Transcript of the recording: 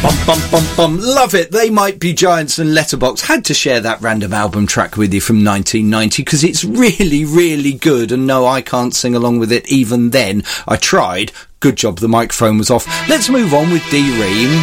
Bum, bum, bum, bum. Love it. They Might Be Giants and Letterbox. Had to share that random album track with you from 1990 because it's really, really good. And no, I can't sing along with it even then. I tried. Good job the microphone was off. Let's move on with D-Ream.